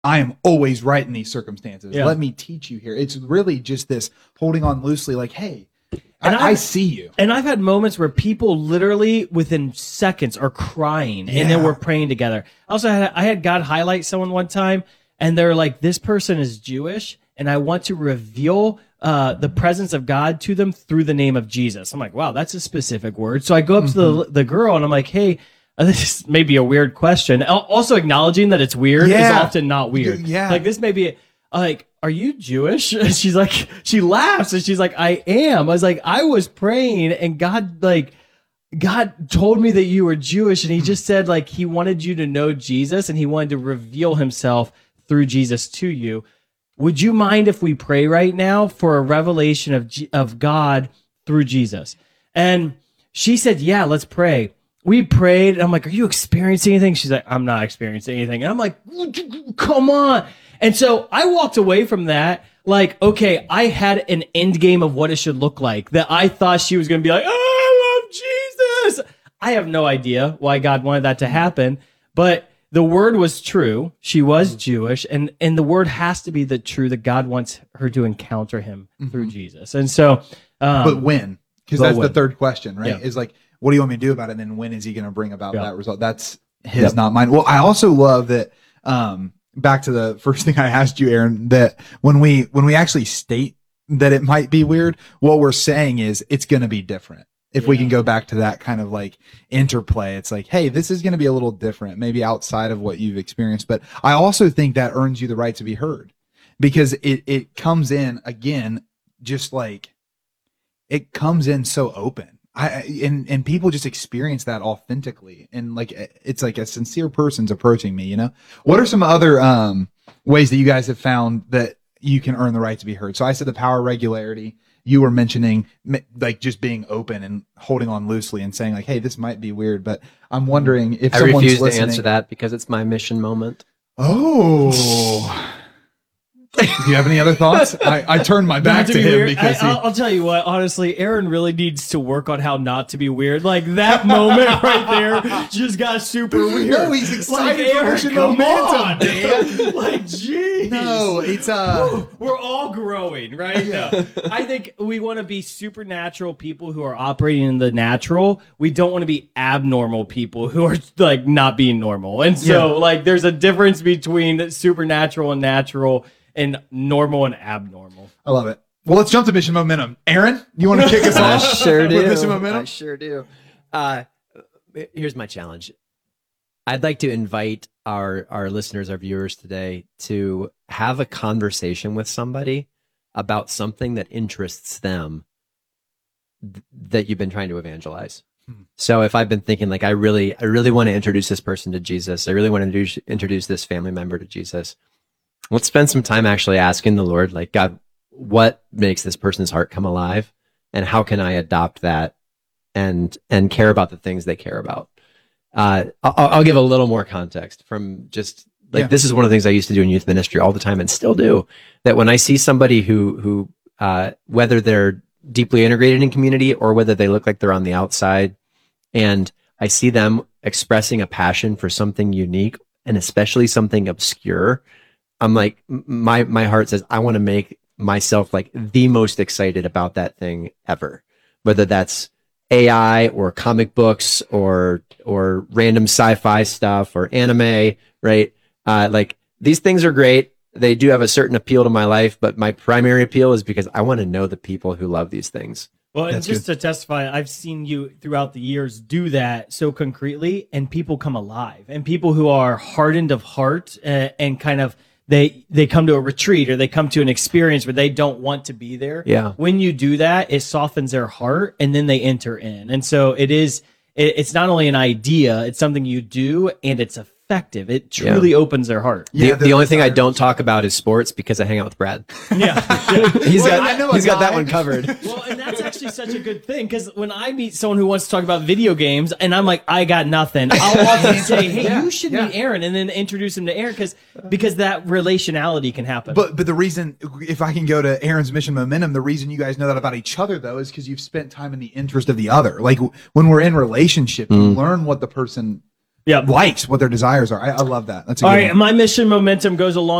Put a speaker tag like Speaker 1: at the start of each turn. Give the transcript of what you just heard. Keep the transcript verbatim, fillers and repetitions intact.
Speaker 1: I am always right in these circumstances.
Speaker 2: Yeah.
Speaker 1: Let me teach you here. It's really just this holding on loosely like, hey, I, I see you.
Speaker 2: And I've had moments where people literally within seconds are crying
Speaker 1: Yeah.
Speaker 2: and then we're praying together. Also, I had, I had God highlight someone one time and they're like, this person is Jewish and I want to reveal uh, the presence of God to them through the name of Jesus. I'm like, wow, that's a specific word. So I go up mm-hmm. to the, the girl and I'm like, hey, this may be a weird question. Also acknowledging that it's weird yeah. is often not weird.
Speaker 1: Yeah.
Speaker 2: Like this may be like, are you Jewish? And she's like, she laughs and she's like, I am. I was like, I was praying and God like, God told me that you were Jewish and he just said like he wanted you to know Jesus and he wanted to reveal himself through Jesus to you. Would you mind if we pray right now for a revelation of G- of God through Jesus? And she said, yeah, let's pray. We prayed and I'm like, are you experiencing anything? She's like, I'm not experiencing anything. And I'm like, come on. And so I walked away from that like, okay, I had an end game of what it should look like that I thought she was going to be like, oh, I love Jesus. I have no idea why God wanted that to happen, but the word was true. She was Jewish, and, and the word has to be the true that God wants her to encounter him mm-hmm. through Jesus. And so, um,
Speaker 1: but when? Because that's
Speaker 2: when.
Speaker 1: the third question, right?
Speaker 2: Yeah.
Speaker 1: Is like, what do you want me to do about it? And then when is he going to bring about
Speaker 2: yeah.
Speaker 1: that result? That's his,
Speaker 2: yep.
Speaker 1: not mine. Well, I also love that. Um, back to the first thing I asked you, Aaron, that when we when we actually state that it might be weird, what we're saying is it's going to be different. If yeah. we can go back to that kind of like interplay, it's like, hey, this is going to be a little different, maybe outside of what you've experienced. But I also think that earns you the right to be heard because it, it comes in again, just like it comes in so open. I, and, and people just experience that authentically. And like, it's like a sincere person's approaching me, you know, what are some other, um, ways that you guys have found that you can earn the right to be heard? So I said the power of regularity. You were mentioning like just being open and holding on loosely and saying like, hey, this might be weird, but I'm wondering if
Speaker 3: I
Speaker 1: someone's
Speaker 3: refuse
Speaker 1: listening.
Speaker 3: to answer that because it's my mission moment.
Speaker 1: Oh, do you have any other thoughts? I, I turned my back to,
Speaker 2: to be
Speaker 1: him
Speaker 2: weird.
Speaker 1: because
Speaker 2: I,
Speaker 1: he,
Speaker 2: I'll, I'll tell you what, honestly, Aaron really needs to work on how not to be weird. Like that moment right there just got super weird.
Speaker 1: No, he's excited
Speaker 2: like,
Speaker 1: for
Speaker 2: Aaron,
Speaker 1: Mission
Speaker 2: come
Speaker 1: Momentum,
Speaker 2: on,
Speaker 1: man.
Speaker 2: Like, geez.
Speaker 1: No, it's uh,
Speaker 2: we're all growing, right? No. I think we want to be supernatural people who are operating in the natural. We don't want to be abnormal people who are like not being normal. And so, yeah. like, there's a difference between supernatural and natural. And normal and abnormal.
Speaker 1: I love it. Well, let's jump to Mission Momentum. Aaron, you want to kick us off?
Speaker 3: I sure do.
Speaker 1: With Mission Momentum?
Speaker 3: I sure do. Uh, here's my challenge. I'd like to invite our, our listeners, our viewers today to have a conversation with somebody about something that interests them th- that you've been trying to evangelize. Hmm. So if I've been thinking like, I really, I really want to introduce this person to Jesus. I really want to introduce, introduce this family member to Jesus. Let's spend some time actually asking the Lord, like, God, what makes this person's heart come alive? And how can I adopt that and and care about the things they care about? Uh, I'll, I'll give a little more context from just, like, yeah. this is one of the things I used to do in youth ministry all the time and still do, that when I see somebody who, who uh, whether they're deeply integrated in community or whether they look like they're on the outside, and I see them expressing a passion for something unique and especially something obscure, I'm like, my, my heart says, I want to make myself like the most excited about that thing ever, whether that's A I or comic books or, or random sci-fi stuff or anime, right? Uh, like these things are great. They do have a certain appeal to my life, but my primary appeal is because I want to know the people who love these things.
Speaker 2: Well, and
Speaker 1: That's
Speaker 2: just
Speaker 1: good.
Speaker 2: to testify, I've seen you throughout the years do that so concretely, and people come alive, and people who are hardened of heart uh, and kind of they they come to a retreat or they come to an experience where they don't want to be there.
Speaker 3: Yeah.
Speaker 2: When you do that, it softens their heart, and then they enter in. And so it is. It, it's not only an idea; it's something you do, and it's effective. It truly
Speaker 3: yeah.
Speaker 2: opens their heart.
Speaker 3: Yeah, the, the only thing I
Speaker 1: desires.
Speaker 3: don't talk about is sports because I hang out with Brad.
Speaker 2: Yeah,
Speaker 3: he's
Speaker 1: Well,
Speaker 3: got
Speaker 1: I know a
Speaker 3: he's got that
Speaker 1: guy.
Speaker 3: one covered.
Speaker 2: Well, and that's actually such a good thing, because when I meet someone who wants to talk about video games and I'm like, I got nothing, I'll often say, hey,
Speaker 1: Yeah,
Speaker 2: you should
Speaker 1: yeah.
Speaker 2: meet Aaron, and then introduce him to Aaron, because because that relationality can happen.
Speaker 1: But but the reason, if I can go to Aaron's Mission Momentum, the reason you guys know that about each other, though, is because you've spent time in the interest of the other. Like when we're in relationship, you learn what the person
Speaker 2: Yeah.
Speaker 1: likes, what their desires are. I, I love that. That's a
Speaker 2: All
Speaker 1: good
Speaker 2: right.
Speaker 1: one.
Speaker 2: My mission momentum goes along